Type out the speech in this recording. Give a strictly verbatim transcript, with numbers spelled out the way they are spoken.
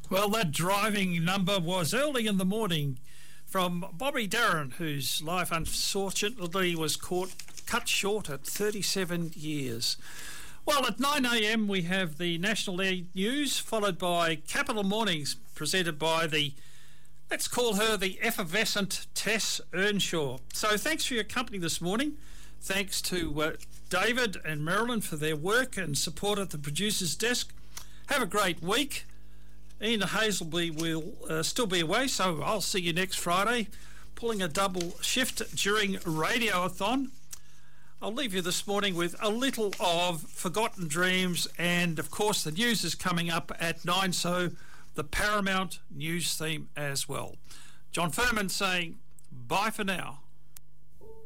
Well, that driving number was early in the morning from Bobby Darin, whose life unfortunately was caught cut short at thirty-seven years. Well, at nine a m we have the National News, followed by Capital Mornings, presented by the, let's call her the effervescent Tess Earnshaw. So thanks for your company this morning. Thanks to uh, David and Marilyn for their work and support at the producer's desk. Have a great week. Ian Hazelby will uh, still be away, so I'll see you next Friday, pulling a double shift during Radiothon. I'll leave you this morning with a little of Forgotten Dreams, and of course the news is coming up at nine, so the Paramount news theme as well. John Furman saying bye for now.